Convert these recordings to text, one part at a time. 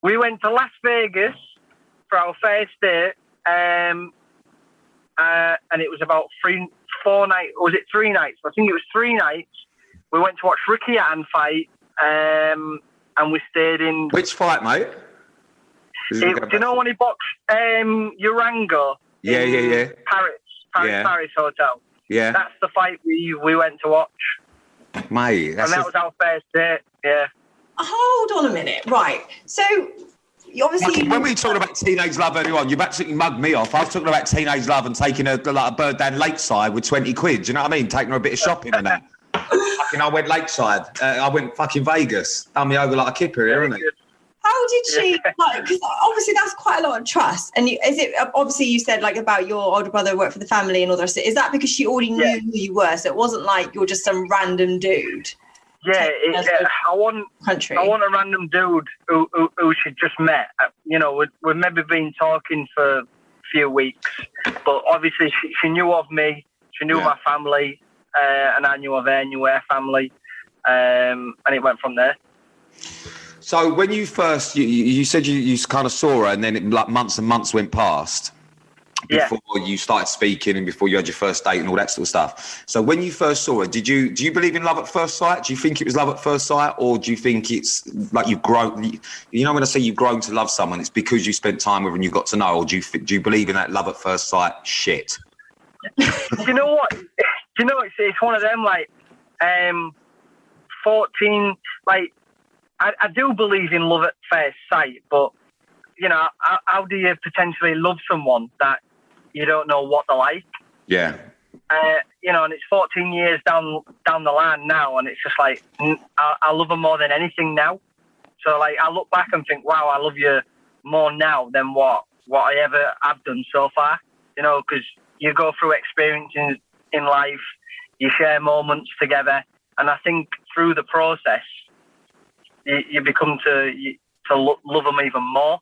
we went to Las Vegas for our first date, and it was about 4 nights. Was it 3 nights? I think it was 3 nights. We went to watch Ricky Hatton fight, and we stayed in... Which fight, mate? Do you know when he boxed Urango? Yeah. Paris Hotel. Yeah. That's the fight we went to watch. Mate, and that was our first date, yeah. Hold on a minute. Right. So, you obviously... When we were talking about teenage love earlier on, you've absolutely mugged me off. I was talking about teenage love and taking a bird down Lakeside with 20 quid. Do you know what I mean? Taking her a bit of shopping and that. I went Lakeside. I went fucking Vegas. Done me over like a kipper here, isn't it? How did she, because obviously that's quite a lot of trust. And is it, obviously you said like about your older brother worked for the family and all the rest of it. Is that because she already knew who you were? So it wasn't like you're just some random dude? Yeah, I want a random dude who she just met. You know, we've maybe been talking for a few weeks, but obviously she knew of me. She knew my family, and I knew of her, knew her family, and it went from there. So when you first, you said you kind of saw her, and then like months and months went past before you started speaking and before you had your first date and all that sort of stuff. So when you first saw her, do you believe in love at first sight? Do you think it was love at first sight, or do you think it's like you've grown? You know, when I say you've grown to love someone, it's because you spent time with her and you got to know, or do you believe in that love at first sight shit? You know what? You know, it's one of them, like, 14, like, I do believe in love at first sight, but, you know, how do you potentially love someone that you don't know what they're like? Yeah. You know, and it's 14 years down the line now, and it's just like, I love her more than anything now. So, like, I look back and think, wow, I love you more now than what I ever have done so far, you know, because you go through experiences in life, you share moments together, and I think through the process, you become to love them even more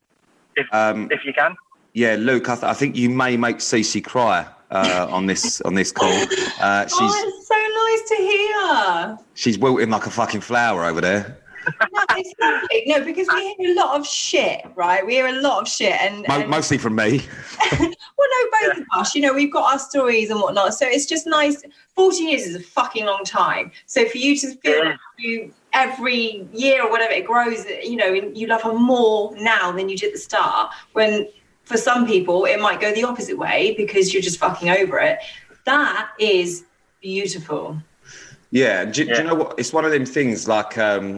if you can. Yeah, Luke, I think you may make Cece cry on this call. It's so nice to hear. She's wilting like a fucking flower over there. No, it's lovely. No, because we hear a lot of shit, right? We hear a lot of shit, and mostly from me. Well, no, both of us. You know, we've got our stories and whatnot. So it's just nice. 14 years is a fucking long time. So for you to feel like you every year or whatever it grows, you know, you love her more now than you did at the start. When for some people it might go the opposite way because you're just fucking over it. That is beautiful. Yeah. Do you know what? It's one of them things like.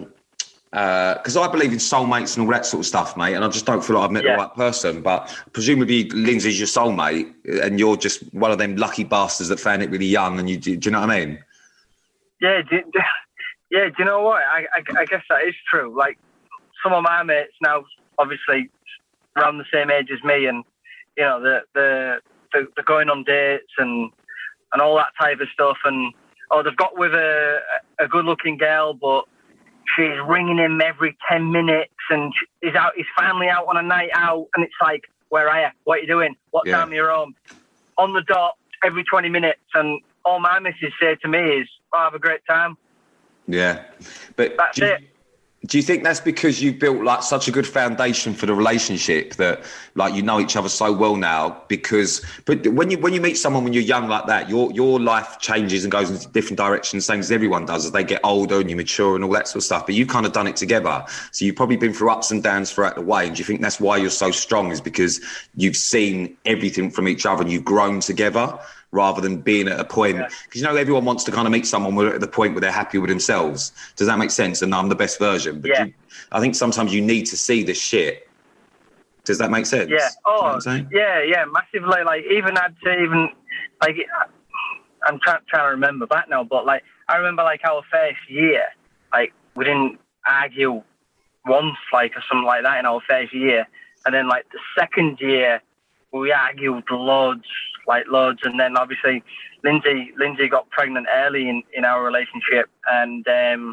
Because I believe in soulmates and all that sort of stuff, mate, and I just don't feel like I've met the right person. But presumably Lindsay's your soulmate, and you're just one of them lucky bastards that found it really young. And do you know what I mean? Yeah, do you know what? I guess that is true. Like some of my mates now, obviously around the same age as me, and you know they're going on dates and all that type of stuff, and they've got with a good-looking girl, but she's ringing him every 10 minutes, and he's finally out on a night out, and it's like, where are you? What are you doing? What time are you home? On the dot every 20 minutes, and all my missus say to me is, have a great time. Yeah. But that's it. Do you think that's because you've built like such a good foundation for the relationship that like you know each other so well now? But when you meet someone when you're young like that, your life changes and goes in different directions, same as everyone does as they get older and you mature and all that sort of stuff. But you've kind of done it together, so you've probably been through ups and downs throughout the way. And do you think that's why you're so strong? Is because you've seen everything from each other and you've grown together? Rather than being at a point, because you know everyone wants to kind of meet someone at the point where they're happy with themselves. Does that make sense? And I'm the best version. But I think sometimes you need to see this shit. Does that make sense? Yeah. Oh, yeah, massively. Like even I'd say like I'm trying to remember back now, but like I remember like our first year, like we didn't argue once, like or something like that in our first year, and then like the second year we argued loads, and then obviously Lindsay got pregnant early in our relationship, and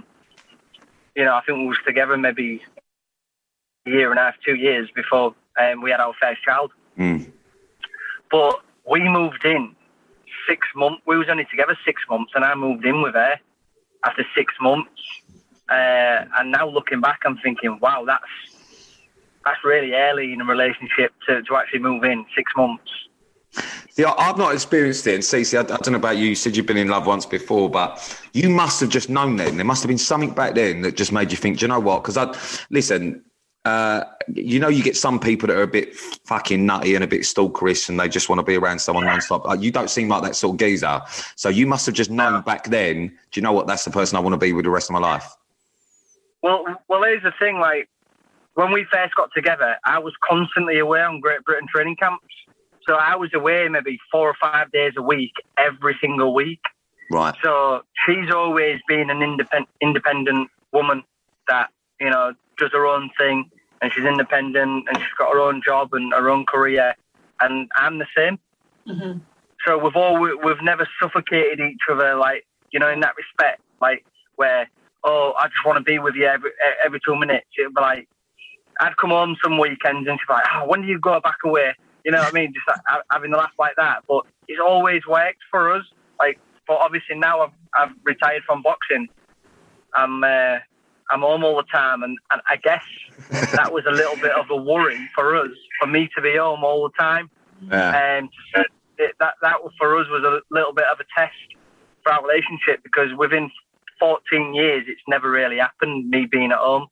you know, I think we was together maybe a year and a half, 2 years before we had our first child. But we moved in 6 months. We was only together 6 months, and I moved in with her after 6 months. And now looking back, I'm thinking, wow, that's that's really early in a relationship to actually move in, 6 months. See, I've not experienced it. And Cece, I don't know about you. You said you've been in love once before, but you must have just known then. There must have been something back then that just made you think, do you know what? Because you get some people that are a bit fucking nutty and a bit stalkerish and they just want to be around someone non-stop. You don't seem like that sort of geezer. So you must have just known back then, do you know what? That's the person I want to be with the rest of my life. Well, here's the thing. Like, when we first got together, I was constantly away on Great Britain training camps. So I was away maybe 4 or 5 days a week, every single week. Right. So she's always been an independent woman that, does her own thing, and she's independent and she's got her own job and her own career. And I'm the same. Mm-hmm. So we've never suffocated each other, like, in that respect, like where, oh, I just want to be with you every 2 minutes. It'd be like, I'd come home some weekends and she'd be like, oh, when do you go back away? You know what I mean? Just like, having a laugh like that. But it's always worked for us. Like, but obviously now I've retired from boxing. I'm home all the time, and I guess that was a little bit of a worry for us, for me to be home all the time. Yeah. And that for us was a little bit of a test for our relationship, because within 14 years it's never really happened, me being at home.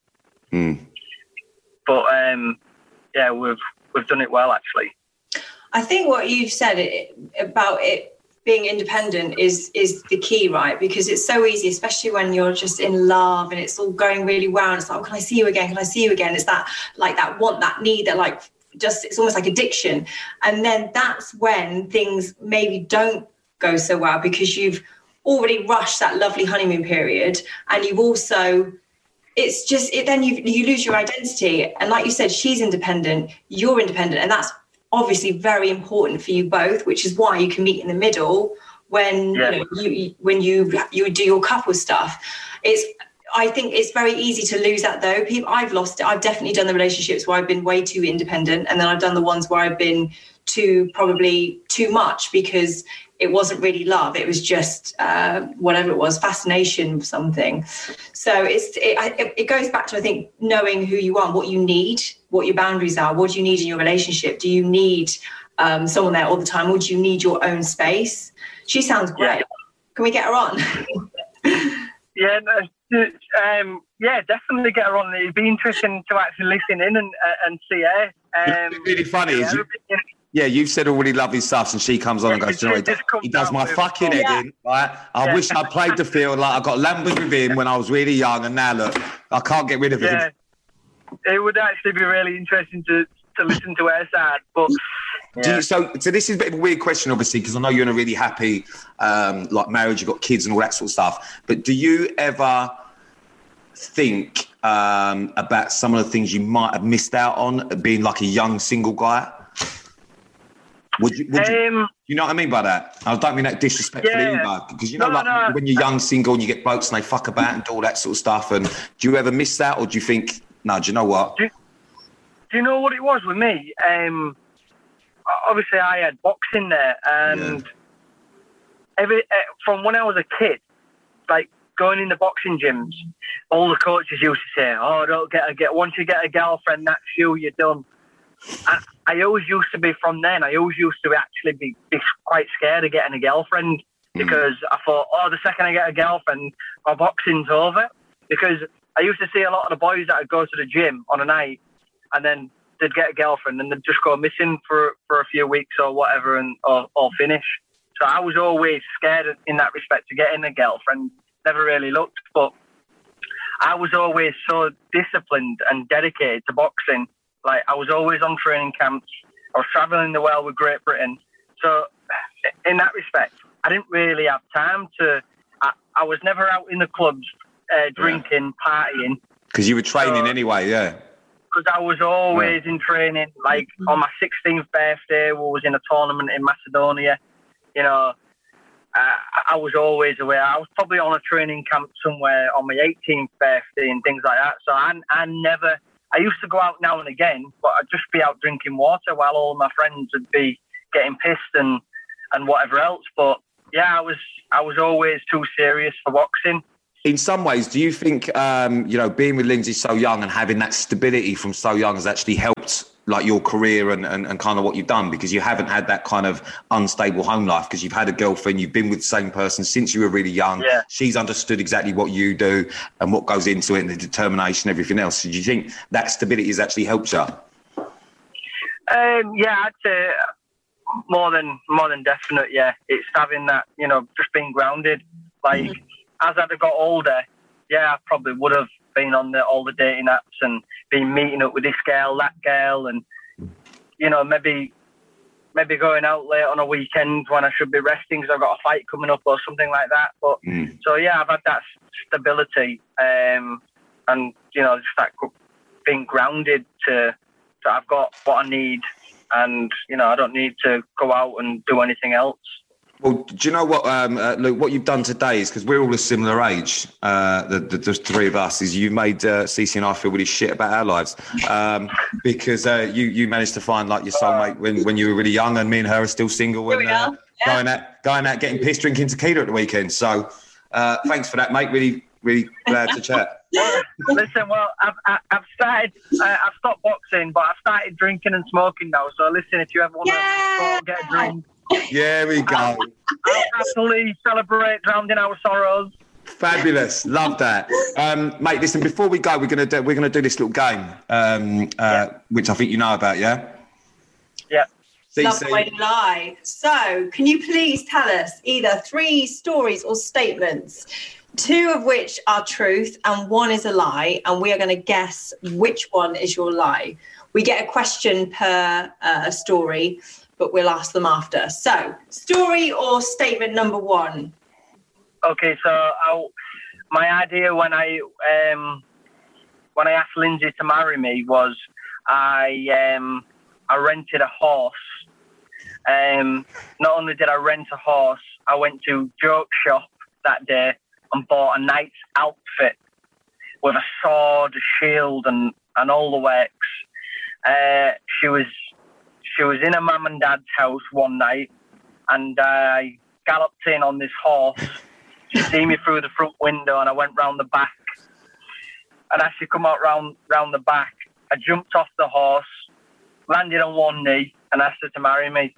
But yeah, we've done it well, actually. I think what you've said about it being independent is the key, right? Because it's so easy, especially when you're just in love and it's all going really well. And it's like, oh, can I see you again? Can I see you again? It's that want, that need, that like, just, it's almost like addiction. And then that's when things maybe don't go so well, because you've already rushed that lovely honeymoon period. And you've also, it's just, then you lose your identity. And like you said, she's independent, you're independent. And that's obviously very important for you both, which is why you can meet in the middle when when you do your couple stuff. I think it's very easy to lose that though. I've lost it. I've definitely done the relationships where I've been way too independent, and then I've done the ones where I've been probably too much, because it wasn't really love. It was just whatever it was, fascination with something. So it goes back to, I think, knowing who you are, what you need, what your boundaries are. What do you need in your relationship? Do you need someone there all the time, or do you need your own space? She sounds great. Yeah. Can we get her on? Yeah, definitely get her on. It'd be interesting to actually listen in and see her. It's really funny. Yeah, you've said all really lovely stuff, and she comes on and goes, he does my fucking head in, right? I wish I played the field, like I got lambered with him when I was really young, and now look, I can't get rid of him. It would actually be really interesting to listen to her side. But so this is a bit of a weird question, obviously, because I know you're in a really happy like marriage, you've got kids and all that sort of stuff. But do you ever think about some of the things you might have missed out on being like a young single guy? Would you you know what I mean by that? I don't mean that disrespectfully either, because when you're young, single, and you get blokes and they fuck about and do all that sort of stuff. And do you ever miss that, or do you think, no? Do you know what? Do you know what it was with me? Obviously, I had boxing there, and from when I was a kid, like going in the boxing gyms, all the coaches used to say, "Oh, don't get once you get a girlfriend, that's you're done." And I always used to be, from then, I always used to actually be quite scared of getting a girlfriend, because I thought, oh, the second I get a girlfriend, my boxing's over. Because I used to see a lot of the boys that would go to the gym on a night and then they'd get a girlfriend and they'd just go missing for a few weeks or whatever, or finish. So I was always scared in that respect to getting a girlfriend. Never really looked, but I was always so disciplined and dedicated to boxing. Like, I was always on training camps. I was travelling the world with Great Britain. So in that respect, I didn't really have time to... I was never out in the clubs drinking, partying. Because you were training anyway, yeah. Because I was always in training. Like, on my 16th birthday, we was in a tournament in Macedonia. You know, I was always away. I was probably on a training camp somewhere on my 18th birthday and things like that. So I never... I used to go out now and again, but I'd just be out drinking water while all my friends would be getting pissed and whatever else. But yeah, I was always too serious for boxing. In some ways, do you think, being with Lindsay so young and having that stability from so young has actually helped like your career and kind of what you've done, because you haven't had that kind of unstable home life, because you've had a girlfriend, you've been with the same person since you were really young. Yeah. She's understood exactly what you do and what goes into it and the determination, everything else. So do you think that stability has actually helped you? Yeah, I'd say more than definite. Yeah, it's having that, just being grounded. Like as I'd got older, yeah, I probably would have been on all the dating apps and been meeting up with this girl, that girl, and maybe going out late on a weekend when I should be resting because I've got a fight coming up or something like that. But so yeah, I've had that stability, and just that being grounded to I've got what I need, and I don't need to go out and do anything else. Well, do you know what, Luke, what you've done today is, because we're all a similar age, the three of us, is you made Cece and I feel really shit about our lives, because you managed to find like your soulmate when you were really young, and me and her are still single and going out getting pissed, drinking tequila at the weekend. So thanks for that, mate. Really, really glad to chat. Listen, well, I've started. I've stopped boxing, but I've started drinking and smoking now. So listen, if you ever want to go and get a drink. Yeah, we go. I'll happily celebrate drowning our sorrows. Fabulous, love that, mate. Listen, before we go, we're gonna do this little game, which I think you know about, yeah. Yeah. Love the way you lie. So, can you please tell us either 3 stories or statements, 2 of which are truth and 1 is a lie, and we are going to guess which one is your lie. We get a question per story, but we'll ask them after. So, story or statement number 1? Okay, so my idea when I asked Lindsay to marry me was I rented a horse. Not only did I rent a horse, I went to Joke Shop that day and bought a knight's outfit with a sword, a shield, and all the works. She was in her mum and dad's house one night, and I galloped in on this horse. She see me through the front window, and I went round the back. And as she come out round the back, I jumped off the horse, landed on one knee, and asked her to marry me.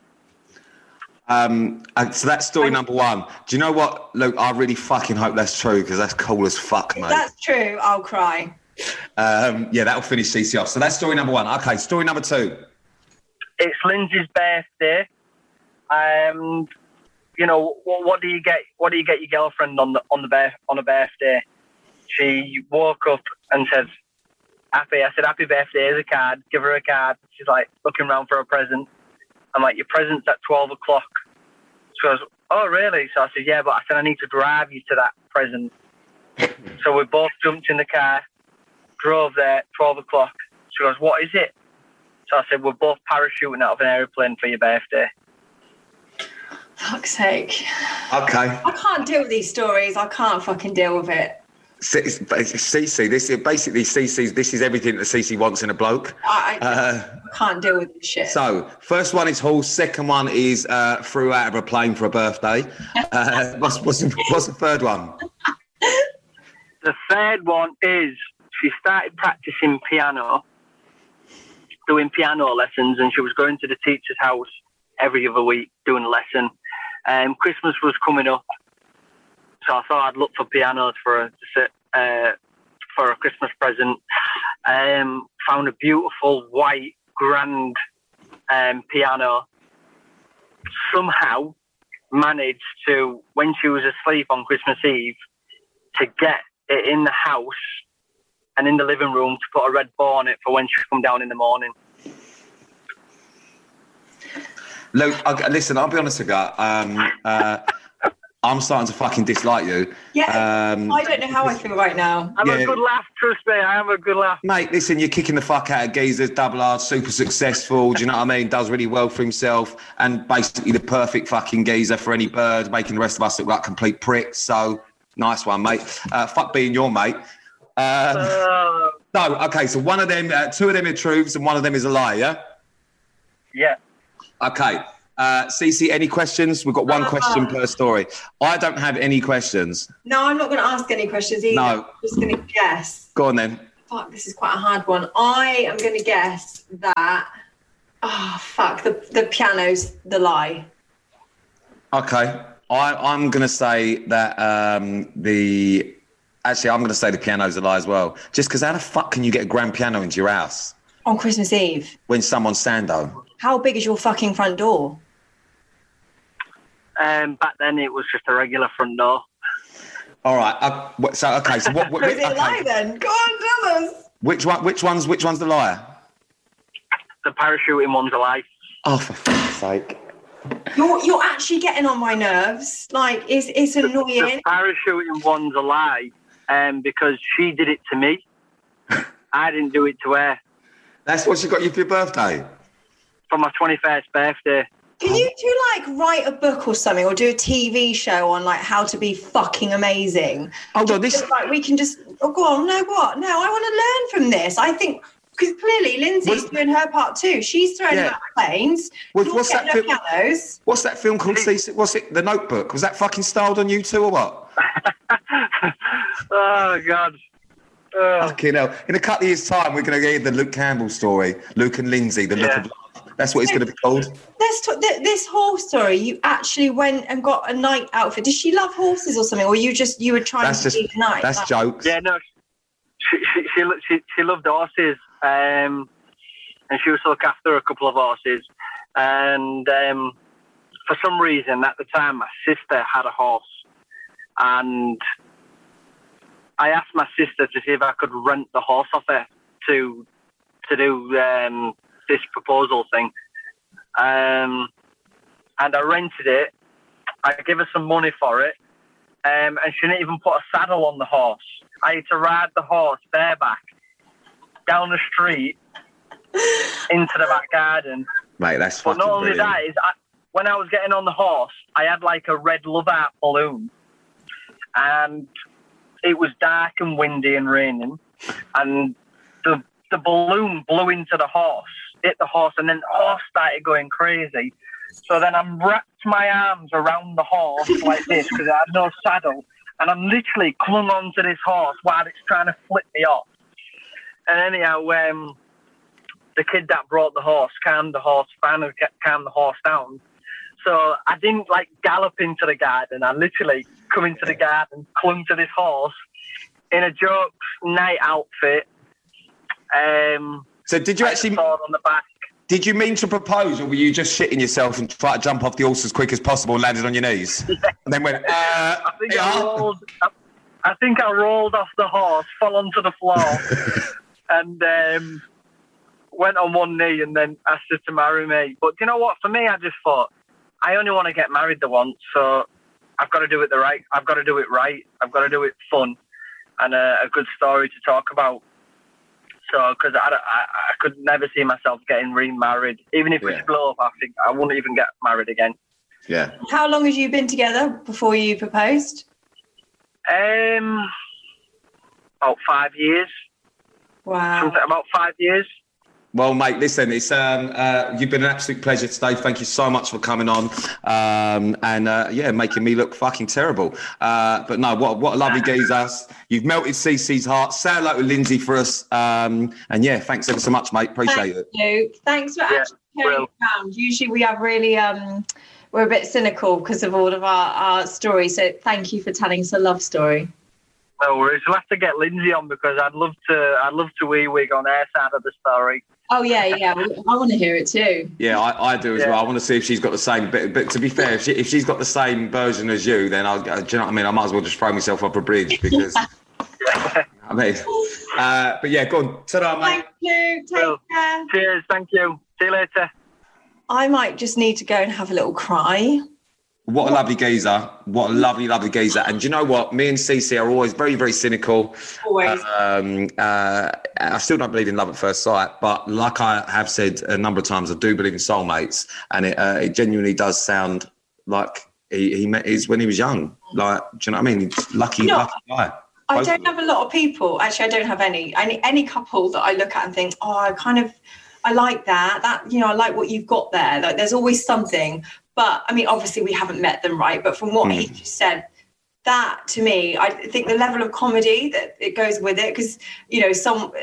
So that's story number 1. Do you know what, Luke? I really fucking hope that's true, because that's cool as fuck, mate. If that's true, I'll cry. Yeah, that'll finish CC off. So that's story number 1. Okay, story number 2. It's Lindsay's birthday. What do you get your girlfriend on a birthday? She woke up and says, "Happy." I said, "Happy birthday." Here's a card. Give her a card. She's like looking around for a present. I'm like, "Your present's at 12 o'clock." She goes, "Oh, really?" So I said, "Yeah," but I said, "I need to drive you to that present." So we both jumped in the car, drove there, 12 o'clock. She goes, "What is it?" So I said, "We're both parachuting out of an aeroplane for your birthday." Fuck's sake. Okay. I can't deal with these stories. I can't fucking deal with it. Cece, this is everything that Cece wants in a bloke. I can't deal with this shit. So, first one is horse. Second one is flew out of a plane for a birthday. What's the third one? The third one is she started practicing piano, doing piano lessons, and she was going to the teacher's house every other week doing a lesson. Christmas was coming up, so I thought I'd look for pianos for her to sit for a Christmas present. Found a beautiful white grand piano. Somehow managed to, when she was asleep on Christmas Eve, to get it in the house and in the living room to put a red bow on it for when she come down in the morning. Luke, listen, I'll be honest with you. I'm starting to fucking dislike you. Yeah, I don't know how I feel right now. I'm a good laugh, trust me, I am a good laugh. Mate, listen, you're kicking the fuck out of geezers, double R, super successful, do you know what I mean? Does really well for himself, and basically the perfect fucking geezer for any bird, making the rest of us look like complete pricks. So, nice one, mate. Fuck being your mate. No, okay, so one of them, 2 of them are truths and one of them is a lie, yeah? Yeah. Okay. Cece, any questions? We've got one question per story. I don't have any questions. No, I'm not going to ask any questions either. No. I'm just going to guess. Go on then. Fuck, this is quite a hard one. I am going to guess that... Oh, fuck, the piano's the lie. Okay. I'm going to say that Actually, I'm going to say the piano's a lie as well. Just because how the fuck can you get a grand piano into your house? On Christmas Eve? When someone's Sando. How big is your fucking front door? Back then, it was just a regular front door. All right. So what? Was it a lie then? Go on, tell us. Which one's the liar? The parachuting one's a lie. Oh, for fuck's sake. You're actually getting on my nerves. Like, it's annoying. The parachuting one's a lie, because she did it to me. I didn't do it to her. That's what she got you for your birthday? For my 21st birthday. Can you write a book or something, or do a TV show on like how to be fucking amazing? Hold on, this we can just. Oh, go on. No, what? No, I want to learn from this. I think. Because clearly Lindsay's doing her part too. She's throwing out planes. What's that film? Pianos. What's that film called? What's it? The Notebook. Was that fucking styled on you too, or what? Oh God. Fucking hell. In a couple of years' time, we're going to get the Luke Campbell story. Luke and Lindsay, the look of love. That's what it's going to be called. This horse story. You actually went and got a night outfit. Does she love horses or something, or you were trying to be night? That's jokes. Yeah, no. She loved horses. And she was to look after a couple of horses, and for some reason at the time my sister had a horse, and I asked my sister to see if I could rent the horse off her to do this proposal thing, and I rented it. I gave her some money for it, and she didn't even put a saddle on the horse. I had to ride the horse bareback down the street into the back garden. Mate, that's fucking But not only brilliant. that, when I was getting on the horse, I had like a red love heart balloon. And it was dark and windy and raining. And the balloon blew into the horse, hit the horse, and then the horse started going crazy. So then I wrapped my arms around the horse like this because I had no saddle. And I'm literally clung onto this horse while it's trying to flip me off. And anyhow, the kid that brought the horse finally calmed the horse down. So I didn't gallop into the garden. I literally come into the garden, clung to this horse in a Jokes night outfit. So did you actually sword on the back? Did you mean to propose, or were you just shitting yourself and try to jump off the horse as quick as possible and landed on your knees? Yeah. And then went, I think I rolled off the horse, fell onto the floor, and went on one knee and then asked her to marry me. But you know what? For me, I just thought, I only want to get married the once, so I've got to do it right. I've got to do it right. I've got to do it fun and a good story to talk about. So, because I could never see myself getting remarried. Even if we split up, I think I wouldn't even get married again. Yeah. How long have you been together before you proposed? About 5 years. Wow. Something about 5 years. Well, mate, listen, it's you've been an absolute pleasure today. Thank you so much for coming on, and making me look fucking terrible. But no, what a lovely geezer. You've melted CC's heart. Say hello to Lindsay for us, and yeah, thanks ever so much, mate. Appreciate it. You. Thanks for actually carrying it around. Usually we have really we're a bit cynical because of all of our stories. So thank you for telling us a love story. No worries. We'll have to get Lindsay on because I'd love to wee-wig on her side of the story. Oh yeah. I want to hear it too. Yeah, I do as well. I want to see if she's got the same. But to be fair, if she's got the same version as you, then do you know what I mean? I might as well just throw myself up a bridge because. I mean, but yeah, go on. Ta-da, mate. Thank you. Take care. Cheers. Thank you. See you later. I might just need to go and have a little cry. What a lovely geezer. What a lovely, lovely geezer. And do you know what? Me and Cece are always very, very cynical. Always. I still don't believe in love at first sight, but like I have said a number of times, I do believe in soulmates. And it genuinely does sound like he met his when he was young. Like, do you know what I mean? Lucky guy. I don't have a lot of people. Actually, I don't have any couple that I look at and think, oh, I I like that. That, you know, I like what you've got there. Like, there's always something. But I mean, obviously we haven't met them, right? But from what he just said, that to me, I think the level of comedy that it goes with it, because, you know,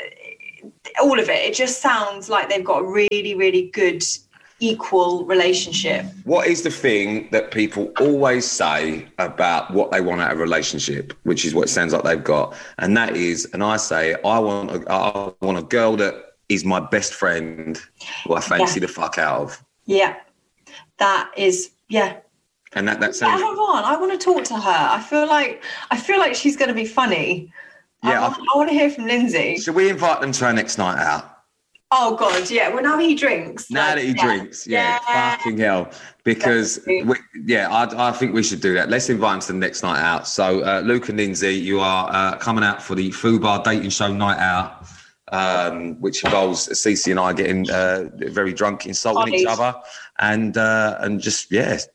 all of it just sounds like they've got a really, really good equal relationship. What is the thing that people always say about what they want out of a relationship, which is what it sounds like they've got? And that is, and I say, I want a girl that is my best friend who I fancy the fuck out of. Yeah. That is, yeah. And that sounds... Yeah, hold on. I want to talk to her. I feel like she's going to be funny. Yeah, I want to hear from Lindsay. Should we invite them to our next night out? Oh, God, yeah. Well, now he drinks. Now that he drinks, fucking hell. Because, I think we should do that. Let's invite him to the next night out. So, Luke and Lindsay, you are coming out for the Fubar Dating Show Night Out, which involves Cece and I getting very drunk, insulting each other, and just,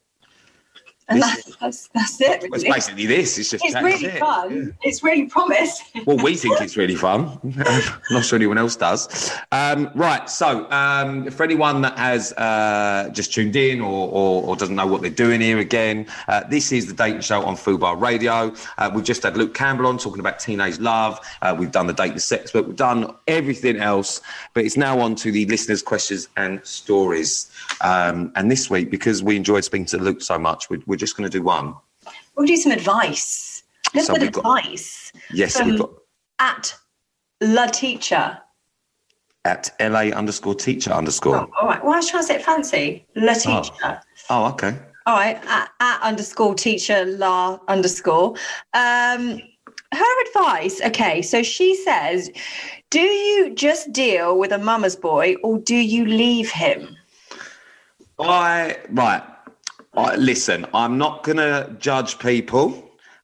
And that's it. Really. It's basically this. It's really fun. Yeah. It's really promising. Well, we think it's really fun. I'm not sure anyone else does. Right. So for anyone that has just tuned in or doesn't know what they're doing here again, this is the Dating Show on Fubar Radio. We've just had Luke Campbell on talking about teenage love. We've done the Date the Sex, but we've done everything else. But it's now on to the listeners' questions and stories. And this week, because we enjoyed speaking to Luke so much, we're just going to do one. We'll do some advice. Let's get advice. Yes, we've got at La Teacher. At LA_teacher_. Oh, all right. Well, I was trying to say it fancy. La Teacher. Oh, okay. All right. At _teacher la_. Her advice. Okay, so she says, do you just deal with a mama's boy or do you leave him? Listen, I'm not going to judge people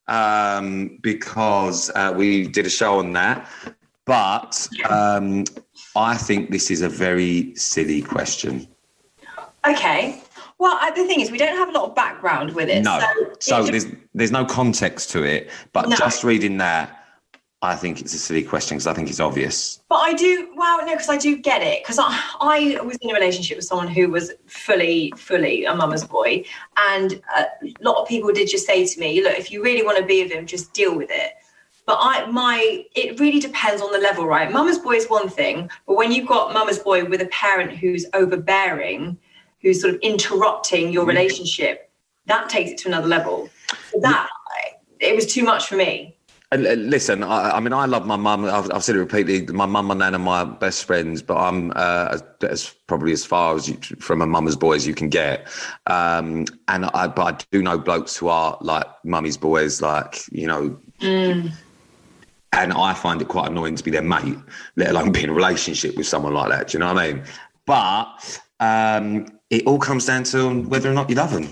because we did a show on that, but I think this is a very silly question. Okay. Well, the thing is, we don't have a lot of background with it. No, so there's no context to it, but just reading that, I think it's a silly question because I think it's obvious. But I do, because I do get it. Because I was in a relationship with someone who was fully a mama's boy. And a lot of people did just say to me, look, if you really want to be with him, just deal with it. But it really depends on the level, right? Mama's boy is one thing. But when you've got mama's boy with a parent who's overbearing, who's sort of interrupting your relationship, that takes it to another level. So it was too much for me. And listen, I mean, I love my mum. I've said it repeatedly. My mum, my nan, are my best friends. But I'm probably as far as from a mama's boy as you can get. But I do know blokes who are like mummy's boys, like, you know. And I find it quite annoying to be their mate, let alone be in a relationship with someone like that. Do you know what I mean? But it all comes down to whether or not you love them.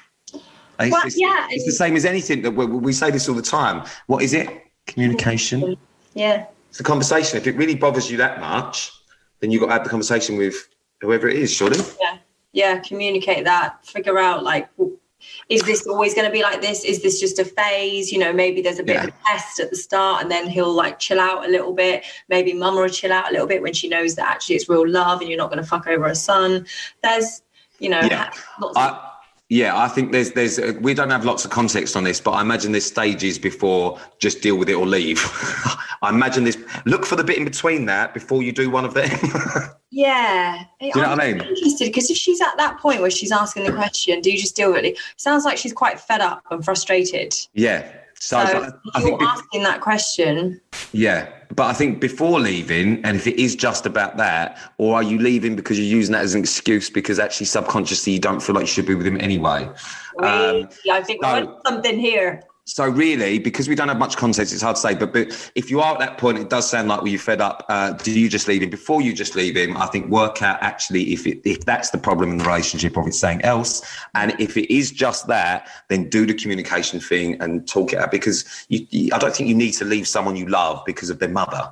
It's the same as anything that we say this all the time. What is it? Communication. Yeah. It's a conversation. If it really bothers you that much, then you've got to have the conversation with whoever it is, surely. Yeah. Yeah. Communicate that. Figure out, like, is this always going to be like this? Is this just a phase? You know, maybe there's a bit of a test at the start and then he'll like chill out a little bit. Maybe mama will chill out a little bit when she knows that actually it's real love and you're not going to fuck over her son. There's, you know, lots of... Yeah, I think there's we don't have lots of context on this, but I imagine there's stages before just deal with it or leave. I imagine look for the bit in between that before you do one of them. Yeah. Do you know what I mean? I'm interested because if she's at that point where she's asking the question, do you just deal with it? Sounds like she's quite fed up and frustrated. Yeah. So I think asking that question. Yeah. But I think before leaving, and if it is just about that, or are you leaving because you're using that as an excuse because actually subconsciously you don't feel like you should be with him anyway? I think we're something here. So really, because we don't have much context, it's hard to say. But if you are at that point, it does sound like you're fed up. Do you just leave him? Before you just leave him, I think work out actually if that's the problem in the relationship or if it's something else. And if it is just that, then do the communication thing and talk it out. Because I don't think you need to leave someone you love because of their mother.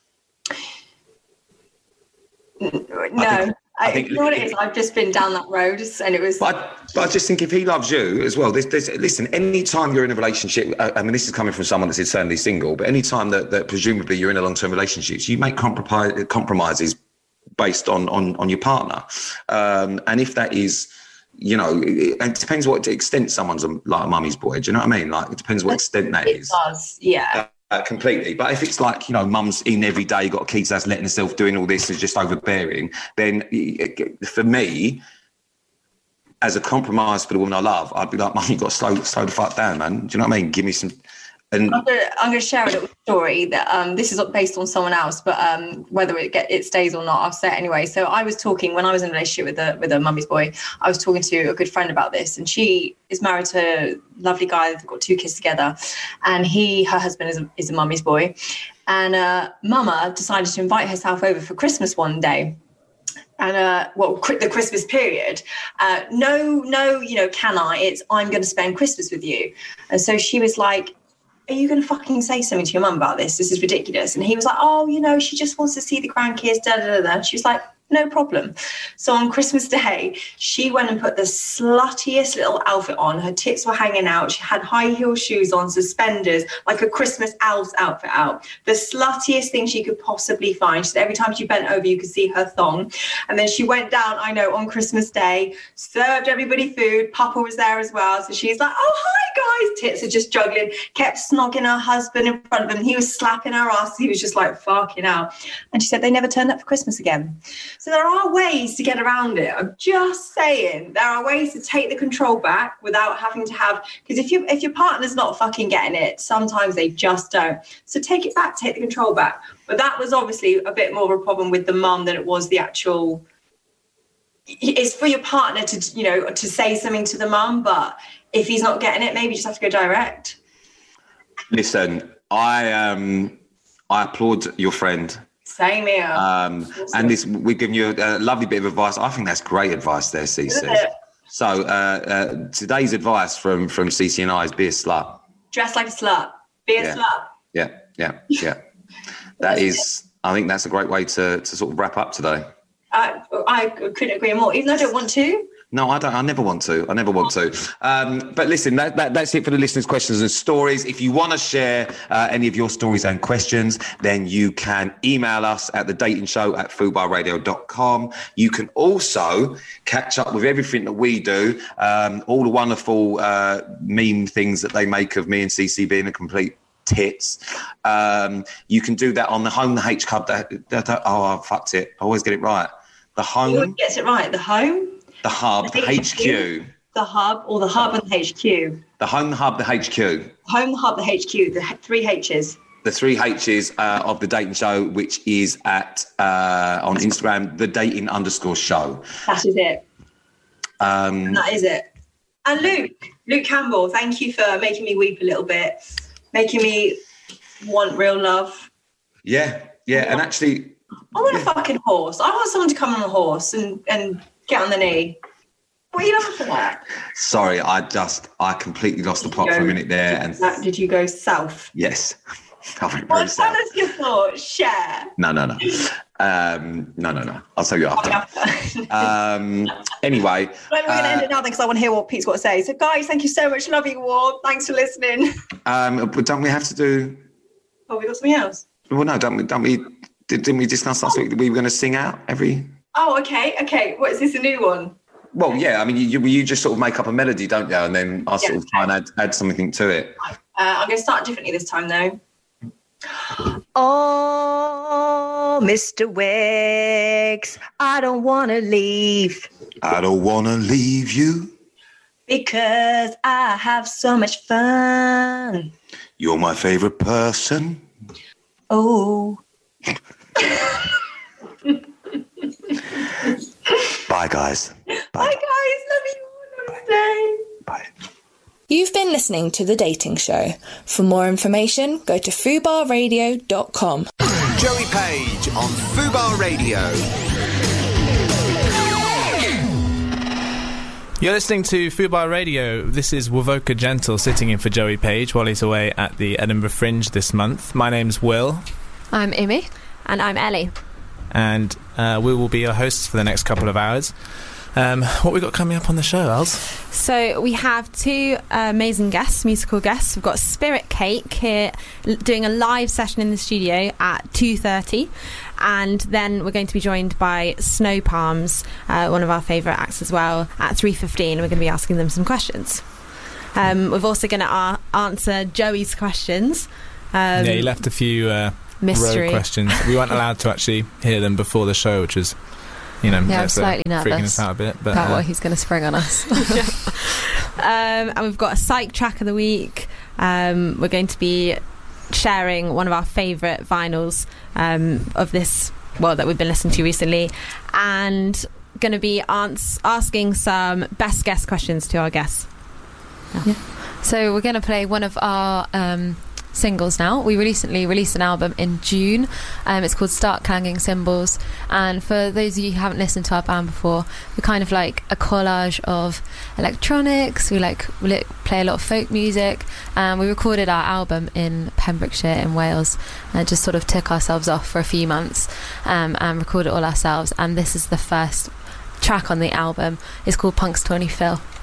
No. I think you know what it is? I've just been down that road and it was... But I just think if he loves you as well, listen, any time you're in a relationship, I mean, this is coming from someone that's eternally single, but any time that presumably you're in a long-term relationship, you make compromises based on your partner. And if that is, you know, it depends what extent someone's like a mummy's boy. Do you know what I mean? Like, it depends what extent that is. It does, yeah. Completely. But if it's like, you know, mum's in every day, got a key to house, letting herself doing all this, is just overbearing, then for me, as a compromise for the woman I love, I'd be like, Mum, you got to slow the fuck down, man. Do you know what I mean? Give me some... And I'm going to share a little story that this is based on someone else, but whether it stays or not, I'll say it anyway. So I was talking, when I was in a relationship with a mummy's boy, I was talking to a good friend about this, and she is married to a lovely guy. They've got 2 kids together, and her husband is a mummy's boy. And Mama decided to invite herself over for Christmas one day. And the Christmas period, no, you know, can I? It's I'm going to spend Christmas with you. And so she was like, are you going to fucking say something to your mum about this? This is ridiculous. And he was like, oh, you know, she just wants to see the grandkids, da, da, da, da. And she was like, no problem. So on Christmas Day, she went and put the sluttiest little outfit on. Her tits were hanging out. She had high heel shoes on, suspenders, like a Christmas elf's outfit out. The sluttiest thing she could possibly find. She said every time she bent over, you could see her thong. And then she went down, I know, on Christmas Day, served everybody food. Papa was there as well. So she's like, oh, hi, guys. Tits are just juggling. Kept snogging her husband in front of him. He was slapping her ass. He was just like fucking out. And she said they never turned up for Christmas again. So there are ways to get around it. I'm just saying there are ways to take the control back without having to have, because if your partner's not fucking getting it, sometimes they just don't. So take it back, take the control back. But that was obviously a bit more of a problem with the mum than it was the actual. It's for your partner to, you know, to say something to the mum, but if he's not getting it, maybe you just have to go direct. Listen, I applaud your friend. Same here. Awesome. And we've given you a lovely bit of advice. I think that's great advice there, Cece. So today's advice from Cece and I is be a slut. Dress like a slut. Be a slut. Yeah. That is, I think that's a great way to sort of wrap up today. I couldn't agree more, even though I don't want to. No, I don't. I never want to. But listen, that's it for the listeners' questions and stories. If you want to share any of your stories and questions, then you can email us at thedatingshow@foodbarradio.com. You can also catch up with everything that we do, all the wonderful meme things that they make of me and CC being a complete tits. You can do that on the Home, the H Club. I fucked it. I always get it right. The Home. Who gets it right? The Home? The Hub, the HQ. The Hub or the Hub and the HQ? The Home, the Hub, the HQ. Home, the Hub, the HQ, the 3 H's. The 3 H's of The Dating Show, which is at on Instagram, @thedating_show. That is it. That is it. And Luke Campbell, thank you for making me weep a little bit, making me want real love. Yeah. And actually... I want a fucking horse. I want someone to come on a horse and get on the knee. What are you laughing at? Sorry, I completely lost the plot for a minute there. Did you go south? Yes. Tell us your thoughts. Share. No. No. I'll tell you after. Anyway. We're going to end it now then because I want to hear what Pete's got to say. So, guys, thank you so much. Love you all. Thanks for listening. But don't we have to do... Oh, we got something else? Well, no, don't we... Didn't we discuss last week that we were going to sing out every... Oh, okay. What, is this a new one? Well, yeah, I mean, you just sort of make up a melody, don't you? And then I'll sort of try and add something to it. I'm going to start differently this time, though. Oh, Mr. Wicks, I don't want to leave. I don't want to leave you. Because I have so much fun. You're my favourite person. Oh. Bye, guys. Bye, guys. Love you. Namaste. Bye. You've been listening to The Dating Show. For more information, go to FUBARradio.com. Joey Page on FUBAR Radio. You're listening to FUBAR Radio. This is Wovoka Gentle sitting in for Joey Page while he's away at the Edinburgh Fringe this month. My name's Will. I'm Imi. And I'm Ellie. And we will be your hosts for the next couple of hours. What we got coming up on the show, Els? So we have 2 amazing guests, musical guests. We've got Spirit Cake here doing a live session in the studio at 2:30. And then we're going to be joined by Snow Palms, one of our favourite acts as well, at 3:15. We're going to be asking them some questions. We're also going to answer Joey's questions. Yeah, he left a few mystery road questions. We weren't allowed to actually hear them before the show, which was, I'm slightly nervous freaking us out a bit. But, about what he's going to spring on us. And we've got a psych track of the week. We're going to be sharing one of our favourite vinyls of this, that we've been listening to recently, and going to be asking some best guest questions to our guests. Yeah. So we're going to play one of our singles now. We recently released an album in June. It's called Start Clanging Cymbals, and for those of you who haven't listened to our band before, we're kind of like a collage of electronics. We play a lot of folk music, and we recorded our album in Pembrokeshire in Wales, and just sort of took ourselves off for a few months and recorded it all ourselves. And this is the first track on the album. It's called Punxsutawney Phil.